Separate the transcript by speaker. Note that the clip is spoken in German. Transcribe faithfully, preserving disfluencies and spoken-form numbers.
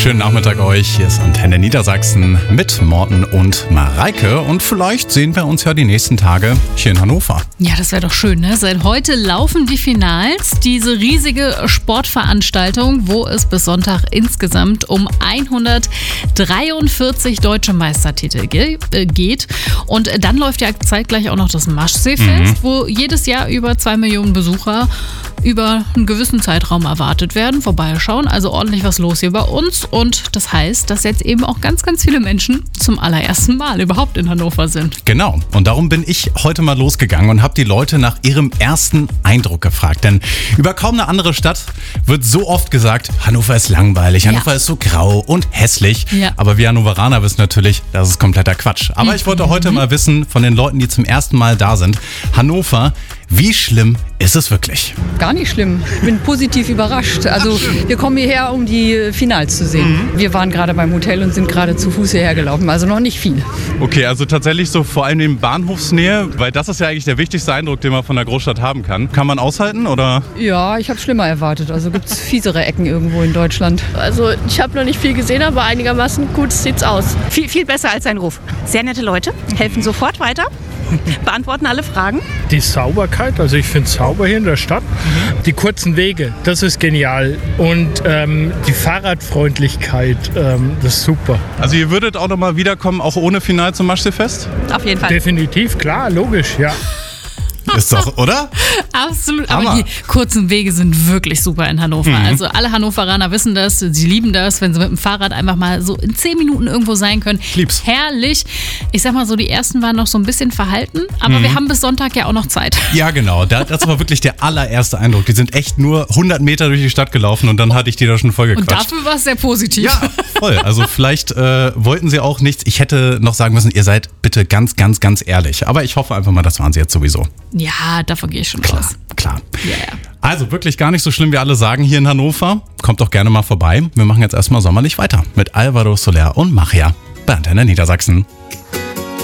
Speaker 1: Schönen Nachmittag euch. Hier ist Antenne Niedersachsen mit Morten und Mareike. Und vielleicht sehen wir uns ja die nächsten Tage hier in Hannover.
Speaker 2: Ja, das wäre doch schön, ne? Seit heute laufen die Finals. Diese riesige Sportveranstaltung, wo es bis Sonntag insgesamt um hundertdreiundvierzig deutsche Meistertitel ge- äh, geht. Und dann läuft ja zeitgleich auch noch das Maschsee-Fest, mhm. wo jedes Jahr über zwei Millionen Besucher über einen gewissen Zeitraum erwartet werden, vorbeischauen. Also ordentlich was los hier bei uns. Und das heißt, dass jetzt eben auch ganz, ganz viele Menschen zum allerersten Mal überhaupt in Hannover sind.
Speaker 1: Genau. Und darum bin ich heute mal losgegangen und habe die Leute nach ihrem ersten Eindruck gefragt. Denn über kaum eine andere Stadt wird so oft gesagt, Hannover ist langweilig, Hannover ja. ist so grau und hässlich. Ja. Aber wir Hannoveraner wissen natürlich, das ist kompletter Quatsch. Aber mhm. ich wollte heute mal wissen von den Leuten, die zum ersten Mal da sind, Hannover, wie schlimm ist es wirklich?
Speaker 3: Gar nicht schlimm. Ich bin positiv überrascht. Also wir kommen hierher, um die Finals zu sehen. Mhm. Wir waren gerade beim Hotel und sind gerade zu Fuß hierher gelaufen. Also noch nicht viel.
Speaker 1: Okay, also tatsächlich so vor allem in Bahnhofsnähe, weil das ist ja eigentlich der wichtigste Eindruck, den man von der Großstadt haben kann. Kann man aushalten oder?
Speaker 3: Ja, ich habe schlimmer erwartet. Also gibt es fiesere Ecken irgendwo in Deutschland.
Speaker 4: Also ich habe noch nicht viel gesehen, aber einigermaßen gut sieht's aus.
Speaker 5: Viel, viel besser als ein Ruf. Sehr nette Leute, helfen sofort weiter. Beantworten alle Fragen.
Speaker 6: Die Sauberkeit, also ich finde es sauber hier in der Stadt. Mhm. Die kurzen Wege, das ist genial. Und ähm, die Fahrradfreundlichkeit, ähm, das ist super.
Speaker 1: Also ihr würdet auch nochmal wiederkommen, auch ohne Final zum Maschsee-Fest?
Speaker 5: Auf jeden Fall.
Speaker 6: Definitiv, klar, logisch, ja.
Speaker 1: Ist doch, oder?
Speaker 2: Absolut, Hammer. Aber die kurzen Wege sind wirklich super in Hannover. Mhm. Also alle Hannoveraner wissen das, sie lieben das, wenn sie mit dem Fahrrad einfach mal so in zehn Minuten irgendwo sein können.
Speaker 1: Lieb's.
Speaker 2: Herrlich. Ich sag mal so, die ersten waren noch so ein bisschen verhalten, aber mhm. wir haben bis Sonntag ja auch noch Zeit.
Speaker 1: Ja, genau. Das war wirklich der allererste Eindruck. Die sind echt nur hundert Meter durch die Stadt gelaufen und dann hatte ich die da schon voll gequatscht.
Speaker 2: Und dafür war es sehr positiv.
Speaker 1: Ja, voll. Also vielleicht äh, wollten sie auch nichts. Ich hätte noch sagen müssen, ihr seid bitte ganz, ganz, ganz ehrlich. Aber ich hoffe einfach mal, das waren sie jetzt sowieso.
Speaker 2: Ja, davon gehe ich schon
Speaker 1: klar,
Speaker 2: aus.
Speaker 1: Klar,
Speaker 2: ja, ja.
Speaker 1: Also wirklich gar nicht so schlimm, wie alle sagen hier in Hannover. Kommt doch gerne mal vorbei. Wir machen jetzt erstmal sommerlich weiter mit Alvaro Soler und Machia bei Antenne Niedersachsen.